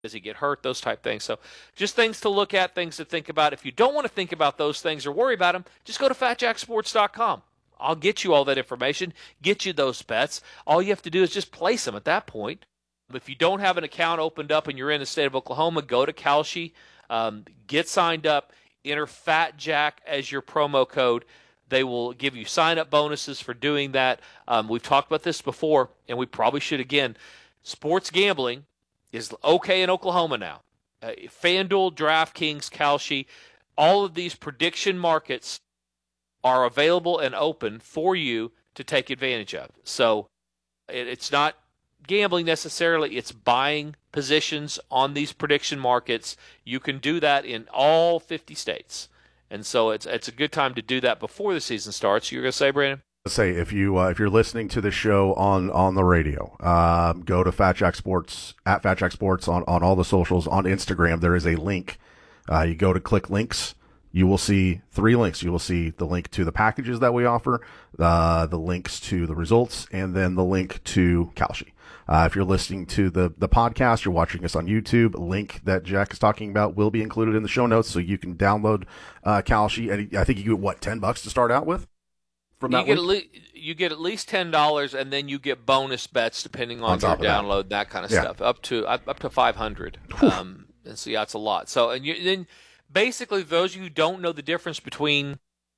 Does he get hurt? Those type things. So just things to look at, things to think about. If you don't want to think about those things or worry about them, just go to FatJackSports.com. I'll get you all that information, get you those bets. All you have to do is just place them at that point. If you don't have an account opened up and you're in the state of Oklahoma, go to Kalshi, get signed up, enter FatJack as your promo code. They will give you sign-up bonuses for doing that. We've talked about this before, and we probably should again. Sports gambling is okay in Oklahoma now. FanDuel, DraftKings, Kalshi, all of these prediction markets are available and open for you to take advantage of. So it's not gambling necessarily, it's buying positions on these prediction markets. You can do that in all 50 states. And so it's a good time to do that before the season starts. You're going to say, Brandon? Say if you're listening to the show on the radio, go to Fat Jack Sports at Fat Jack Sports on all the socials. On Instagram, there is a link. You go to click links. You will see 3 links. You will see the link to the packages that we offer, the links to the results, and then the link to Kalshi. If you're listening to the podcast, you're watching us on YouTube, link that Jack is talking about will be included in the show notes, so you can download Kalshi. And I think you get $10 to start out with. You get at least $10, and then you get bonus bets depending on your download, that kind of stuff, up to $500. And so it's a lot. So then basically, those of you who don't know the difference between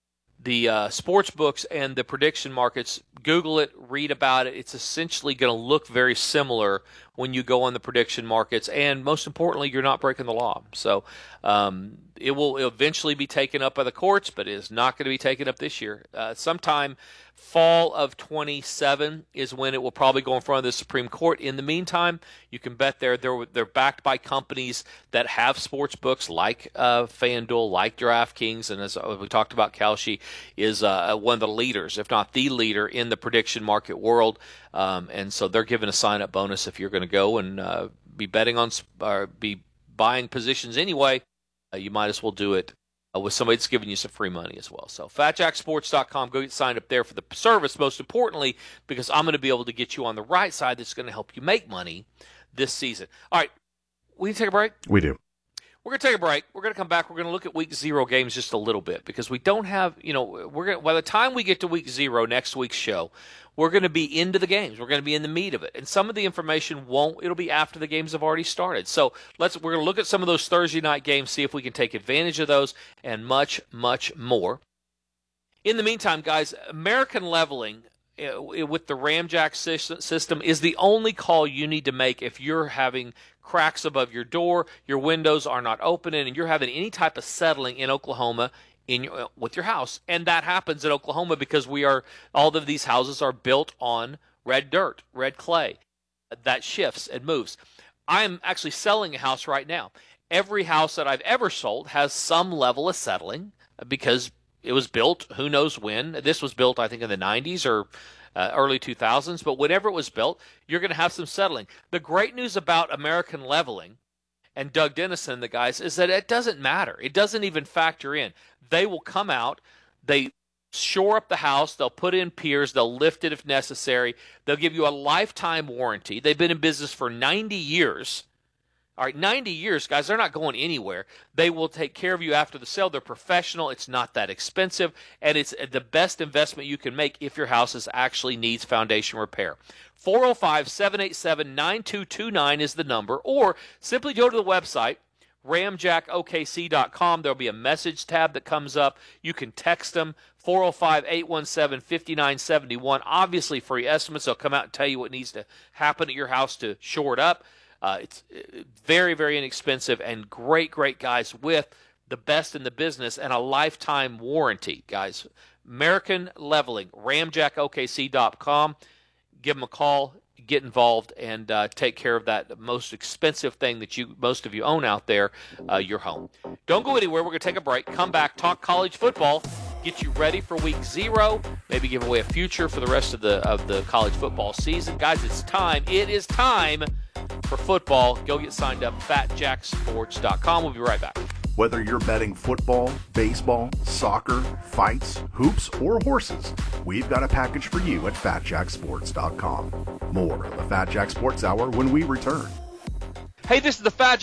the sports books and the prediction markets, Google it, read about it. It's essentially going to look very similar when you go on the prediction markets, and most importantly, you're not breaking the law. So it will eventually be taken up by the courts, but it is not going to be taken up this year. Sometime fall of 27 is when it will probably go in front of the Supreme Court. In the meantime, you can bet they're backed by companies that have sports books like FanDuel, like DraftKings, and as we talked about, Kalshi is one of the leaders, if not the leader, in the prediction market world. And so they're giving a sign-up bonus if you're going to go and be betting on or be buying positions anyway. You might as well do it with somebody that's giving you some free money as well. So FatJackSports.com, go get signed up there for the service, most importantly, because I'm going to be able to get you on the right side that's going to help you make money this season. All right, we need to take a break? We do. We're going to take a break. We're going to come back. We're going to look at Week 0 games just a little bit because we don't have, by the time we get to Week 0, next week's show, we're going to be into the games. We're going to be in the meat of it. And some of the information it'll be after the games have already started. So we're going to look at some of those Thursday night games, see if we can take advantage of those and much, much more. In the meantime, guys, American Leveling with the Ramjack system is the only call you need to make if you're having cracks above your door, your windows are not opening, and you're having any type of settling in Oklahoma with your house. And that happens in Oklahoma because all of these houses are built on red dirt, red clay. That shifts and moves. I'm actually selling a house right now. Every house that I've ever sold has some level of settling because it was built, who knows when. This was built, I think, in the 90s or early 2000s. But whenever it was built, you're going to have some settling. The great news about American Leveling and Doug Dennison, the guys, is that it doesn't matter. It doesn't even factor in. They will come out. They shore up the house. They'll put in piers. They'll lift it if necessary. They'll give you a lifetime warranty. They've been in business for 90 years. All right, 90 years, guys, they're not going anywhere. They will take care of you after the sale. They're professional. It's not that expensive, and it's the best investment you can make if your house actually needs foundation repair. 405-787-9229 is the number, or simply go to the website, ramjackokc.com. There'll be a message tab that comes up. You can text them, 405-817-5971. Obviously, free estimates. They'll come out and tell you what needs to happen at your house to shore it up. It's very, very inexpensive and great guys with the best in the business and a lifetime warranty, guys. American Leveling, ramjackokc.com. Give them a call, get involved, and take care of that most expensive thing that most of you own out there, your home. Don't go anywhere. We're going to take a break. Come back, talk college football, get you ready for Week 0, maybe give away a future for the rest of the college football season. Guys, it's time. It is time for football. Go get signed up, FatJackSports.com. We'll be right back. Whether you're betting football, baseball, soccer, fights, hoops, or horses, we've got a package for you at FatJackSports.com. More of the Fat Jack Sports Hour when we return. Hey, this is the Fat